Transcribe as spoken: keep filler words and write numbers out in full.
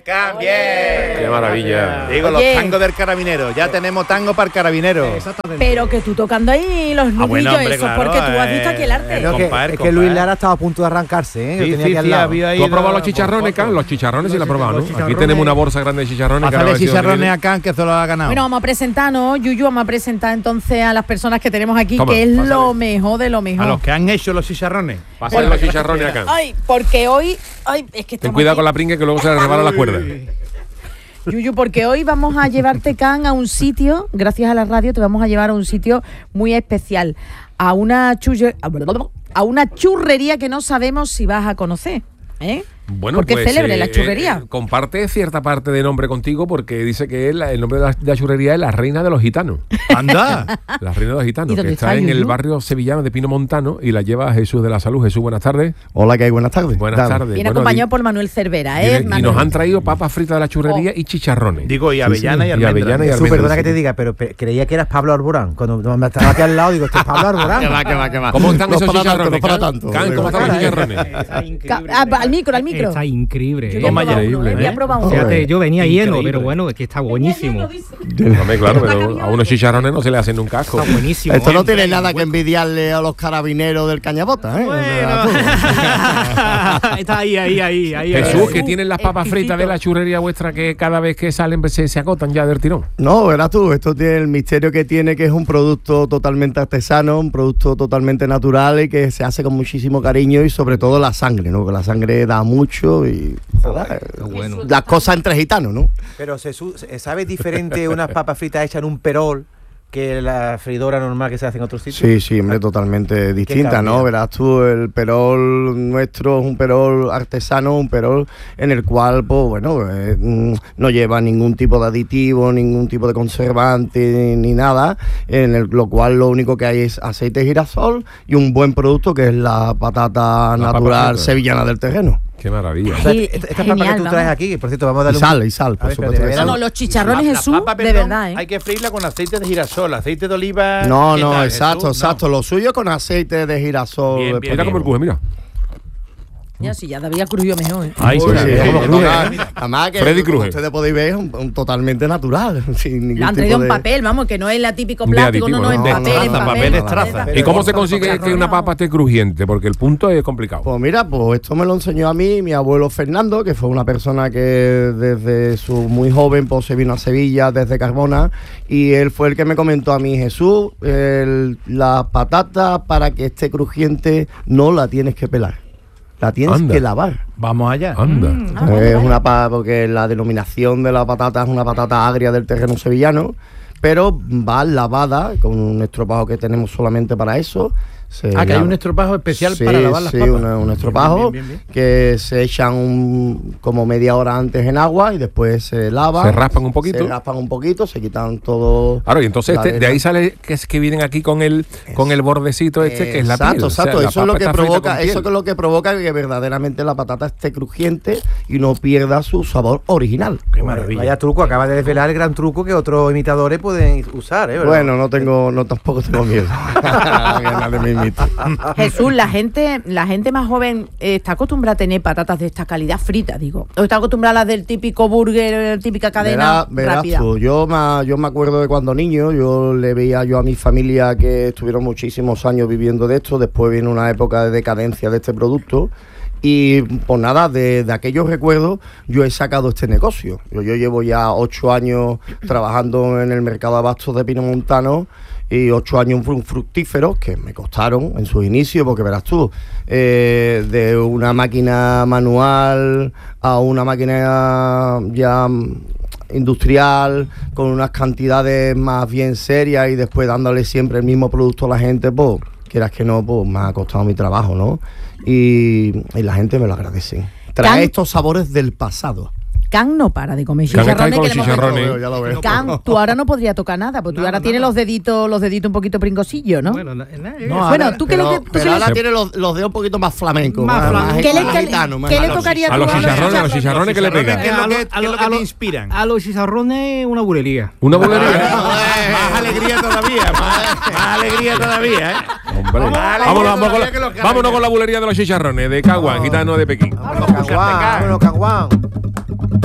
¡Cambien! ¡Qué maravilla! Digo, Oye. los tangos del carabinero. Ya tenemos tango para el carabinero. Exactamente. Pero que tú tocando ahí los nudillos, Ah, bueno, hombre, eso, claro, porque tú has eh, visto aquí el arte. eh, Creo que, compadre, es que Luis compadre. Lara estaba a punto de arrancarse, ¿eh? Lo Sí, tenía sí, aquí al sí, lado. había ahí ¿Tú has probado dos- los chicharrones, Can? Los chicharrones sí los has probado, ¿no? Los Aquí chicharrones. tenemos una bolsa grande de chicharrones. que ahora Pásale va a ver si chicharrones lo a Can, que se lo ha ganado. Bueno, vamos a presentar, ¿no? Yuyu, vamos a presentar entonces a las personas que tenemos aquí, Toma, que es pásale. lo mejor de lo a mejor. los que han hecho los chicharrones. Pásale los chicharrones a Can. Ay, porque hoy, ay, es que Ten estamos cuidado aquí. con la pringue que luego se le resbala la cuerda. Yuyu, porque hoy vamos a llevarte, Can, a un sitio, gracias a la radio, te vamos a llevar a un sitio muy especial, a una chulle- a una churrería que no sabemos si vas a conocer, ¿eh? Bueno, porque pues, célebre eh, la churrería. eh, comparte cierta parte de nombre contigo porque dice que él, el nombre de la, de la churrería es la reina de los gitanos. ¡Anda! La reina de los ¿Y gitanos, dónde que está, está, en el Yuyu? barrio sevillano de Pino Montano y la lleva Jesús de la Salud. Jesús, buenas tardes. Hola, ¿qué hay? Buenas tardes. Buenas Dale. tardes. Viene Bueno, acompañado di- por Manuel Cervera, y, ¿eh? y Manuel. nos han traído papas fritas de la churrería y chicharrones. Digo, y avellana Sí, y sí, almendra. avellana y Jesús, almendra, perdona que sí. te diga, pero pe- creía que eras Pablo Alborán. Cuando me estaba aquí al lado, digo, este es Pablo Alborán. Que va, que va, que va. ¿Cómo están No esos para tanto, chicharrones? no para Can? tanto. Can, ¿cómo están los chicharrones? Está Ca- ah, al micro, al micro. Está increíble. Yo ¿eh? voy a Toma probar ya. uno, ¿eh? Voy a probar uno. Fíjate, yo venía lleno, Increíble. pero bueno, es que está buenísimo. Hombre, claro, pero a unos chicharrones no se le hacen nunca asco. Está buenísimo. Esto no ¿eh? tiene nada que envidiarle a los carabineros del Cañabota, ¿eh? Está ahí, ahí, ahí. ahí Jesús, ahí. que tienen las papas exquisito. fritas de la churrería vuestra que cada vez que salen pues, se, se agotan ya del tirón. No, verás tú, esto tiene el misterio que tiene, que es un producto totalmente artesano, un producto totalmente natural y que se hace con muchísimo cariño y sobre todo la sangre, ¿no? Que la sangre da mucho y joder, bueno. las cosas entre gitanos, ¿no? Pero Jesús, ¿sabes diferente unas papas fritas hechas en un perol que la freidora normal que se hace en otros sitios? Sí, sí, hombre, totalmente distinta, ¿no? cambia? Verás tú, el perol nuestro es un perol artesano, un perol en el cual, pues bueno, eh, mm, no lleva ningún tipo de aditivo, ningún tipo de conservante ni nada, en el, lo cual lo único que hay es aceite de girasol y un buen producto que es la patata La papa natural frita. sevillana del terreno. Qué maravilla. O sea, Sí, esta, esta genial, papa que tú traes vamos. aquí, que por cierto, vamos a Y darle sal, un... y sal, A por ver, supuesto espérate, que No, sí. no, los chicharrones, La- la Jesús, papa, de perdón, verdad, ¿eh? Hay que freírla con aceite de girasol, aceite de oliva. No, ¿qué no, tal, exacto, Jesús? exacto. Lo suyo con aceite de girasol. Bien, de bien, Mira cómo el cruje, mira. Ya, sí, ya David crujió mejor, ¿eh? Ay, Sí, sí, sí, sí. como Sí. cruje, ¿eh? Además que Freddy como Cruje. ustedes podéis ver es un, un totalmente natural. Sin ningún Lo han tipo traído en de- papel, vamos, que no es la típico De plástico, aditivo, no, no, en ¿no? De papel, en traza, papel. papel de en traza. papel. ¿Y cómo se Con consigue que chicharrones, una papa esté crujiente? Porque el punto es complicado. Pues mira, pues esto me lo enseñó a mí mi abuelo Fernando, que fue una persona que desde su muy joven pues se vino a Sevilla desde Carbona y él fue el que me comentó a mí, Jesús, el- la patata para que esté crujiente no la tienes que pelar, la tienes Anda. que lavar. Vamos allá. Anda. Ah, vale, es vale. una pa- porque la denominación de la patata es una patata agria del terreno sevillano, pero va lavada con un estropajo que tenemos solamente para eso. Se Ah, que hay lava. un estropajo especial Sí, para lavar las sí, papas. un, un estropajo Bien, bien, bien, bien. que se echan un- como media hora antes en agua y después se lava. Se raspan un poquito. Se raspan un poquito, se quitan todo. Claro, y entonces la este- de arena. ahí sale que es que vienen aquí con el con el bordecito este que es la Exacto, piel. O sea, exacto. la Eso es lo papa que está frita provoca, con piel. eso es lo que provoca que verdaderamente la patata esté crujiente y no pierda su sabor original. Qué maravilla. Vaya truco, acaba de desvelar el gran truco que otros imitadores pueden usar, ¿eh? ¿verdad? Bueno, no tengo, no tampoco tengo miedo. Que nadie me imite. Jesús, la gente, la gente más joven eh, está acostumbrada a tener patatas de esta calidad fritas, digo. O está acostumbrada a las del típico burger, típica cadena Verás, verás rápida. tú, yo, me, yo me acuerdo de cuando niño, yo le veía yo a mi familia que estuvieron muchísimos años viviendo de esto, después vino una época de decadencia de este producto y pues nada, de, de aquellos recuerdos yo he sacado este negocio. Yo, yo llevo ya ocho años trabajando en el mercado de abastos de Pino Montano y ocho años fru- fructíferos que me costaron en sus inicios, porque verás tú, eh, de una máquina manual a una máquina ya mm, industrial, con unas cantidades más bien serias y después dándole siempre el mismo producto a la gente, pues quieras que no, pues me ha costado mi trabajo, ¿no? Y, y la gente me lo agradece. Trae Can- estos sabores del pasado. Can no para de comer Can está ahí chicharrones. con que los le hemos chicharrones. metido. Ya lo veo, ya lo veo. Can, tú ahora no podrías tocar nada, porque tú Nada, ahora tienes nada. los deditos, los deditos un poquito pringosillos, ¿no? Bueno, na- na- No, Bueno, ahora- tú que le, Pero, tú pero sí- ahora tiene los, los dedos un poquito más flamencos. Más flamenco. ¿Qué le, más qué le- gitano, más qué le gitano. tocaría A tú los ahora? chicharrones, a los chicharrones que le pegan. ¿Qué es lo A que, lo- qué es a lo lo- que a te lo- inspiran? A los chicharrones una bulería. Una bolería. Más alegría todavía, más, más alegría todavía, ¿eh? Hombre. Vamos, Vámonos, vamos, vamos con la- que los carabineros. vámonos con la bulería de los chicharrones de Caguán, gitano de Pekín. Vámonos, Caguán, vámonos, Caguán.